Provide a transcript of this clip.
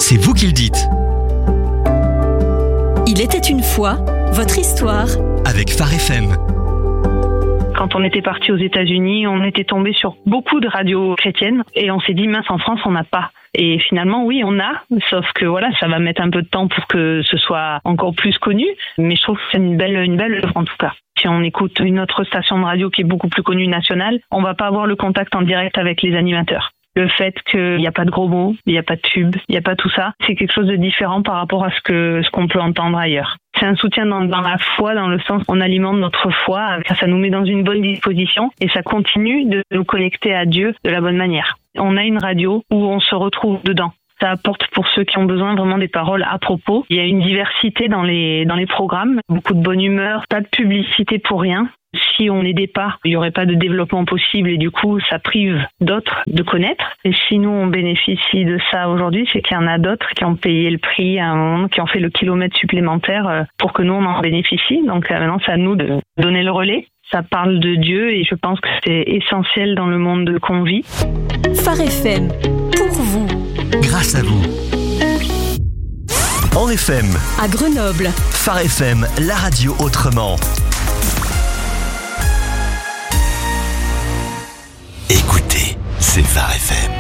c'est vous qui le dites. Il était une fois, votre histoire. Avec Phare FM. Quand on était parti aux États-Unis, on était tombé sur beaucoup de radios chrétiennes et on s'est dit mince, en France on n'a pas. Et finalement oui, on a, sauf que voilà, ça va mettre un peu de temps pour que ce soit encore plus connu, mais je trouve que c'est une belle œuvre en tout cas. Si on écoute une autre station de radio qui est beaucoup plus connue nationale, on va pas avoir le contact en direct avec les animateurs. Le fait qu'il n'y a pas de gros mots, il n'y a pas de pub, il n'y a pas tout ça, c'est quelque chose de différent par rapport à ce qu'on peut entendre ailleurs. C'est un soutien dans la foi, dans le sens on alimente notre foi, ça nous met dans une bonne disposition et ça continue de nous connecter à Dieu de la bonne manière. On a une radio où on se retrouve dedans. Ça apporte pour ceux qui ont besoin vraiment des paroles à propos. Il y a une diversité dans les programmes, beaucoup de bonne humeur, pas de publicité pour rien. Si on n'aidait pas, il n'y aurait pas de développement possible et du coup, ça prive d'autres de connaître. Et si nous, on bénéficie de ça aujourd'hui, c'est qu'il y en a d'autres qui ont payé le prix à un moment, qui ont fait le kilomètre supplémentaire pour que nous, on en bénéficie. Donc maintenant, c'est à nous de donner le relais. Ça parle de Dieu et je pense que c'est essentiel dans le monde qu'on vit. Phare FM, pour vous. Grâce à vous. En FM. À Grenoble. Phare FM, la radio autrement. Écoutez, c'est Phare FM.